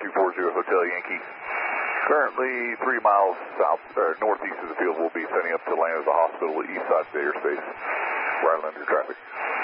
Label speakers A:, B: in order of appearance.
A: 240 Hotel Yankee. Currently 3 miles northeast of the field. We'll be setting up to land at the hospital at east side of the airspace. Right under traffic.